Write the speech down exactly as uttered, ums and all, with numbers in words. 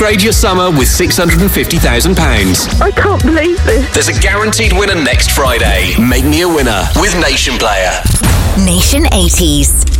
Upgrade your summer with six hundred fifty thousand pounds. I can't believe this. There's a guaranteed winner next Friday. Make me a winner with Nation Player. Nation eighties.